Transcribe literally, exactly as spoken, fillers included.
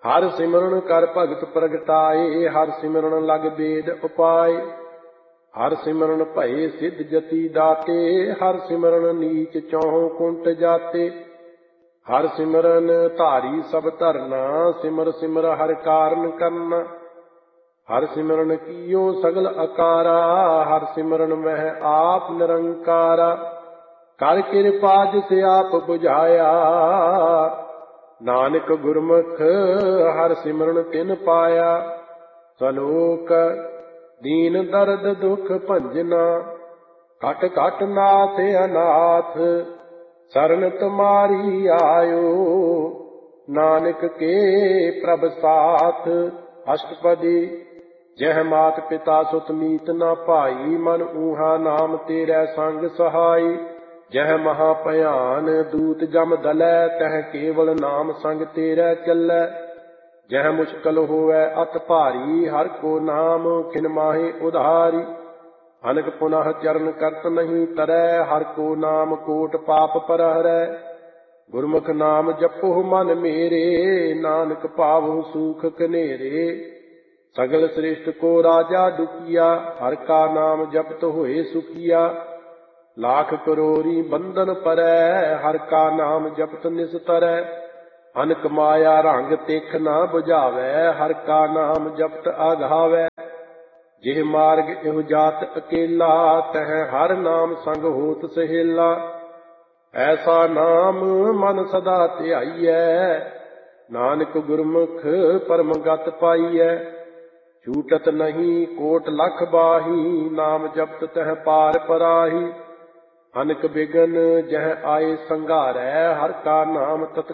हर सिमरन कर भगत प्रगटाए, हर सिमरन लग बेद उपाय। हर सिमरन भये सिद्ध जति दाते, हर सिमरन नीच चौहों कुंट जाते। हर सिमरन धारी सब धरना, सिमर सिमर हर कारण करना। हर सिमरन कियो सगल अकारा, हर सिमरन वह आप निरंकारा। कर कृपा जिसे आप बुझाया, नानक गुरमुख हर सिमरन तिन पाया। सलोक दीन दर्द दुख भंजना, घट घट नाथ अनाथ। शरण तुम्हारी आयो, नानक के प्रभ साथ। अष्टपदी। जह मात पिता सुत मीत न भाई, मन ऊहा नाम तेरै संग सहाई। जह महाभयान दूत जम दलै, तह केवल नाम संग तेरै चलै। जह मुश्किल होवै अत भारी, हर को नाम खिन माहे उधारी। अनक पुनः चरण करत नहीं तरै, हर को नाम कोट पाप पर हरै। गुरमुख नाम जपो मन मेरे, नानक पावहु सूख कनेरे। सगल श्रेष्ठ को राजा दुखिया, हर का नाम जपत होए सुखिया। लाख करोरी बंधन परै, हर का नाम जपत निस्तरै। अनक माया रंग तिख न बुझावै, हर का नाम जपत आघावै। जिह मार्ग इह जात अकेला, तह हर नाम संग होत सहेला। ऐसा नाम मन सदा ध्याइयै, नानक गुरमुख परम गत पाइयै। छूटत नहीं कोट लख बाही, नाम जपत तह पार पराही। अनक बिगन जह आए संघारै, हर का नाम तत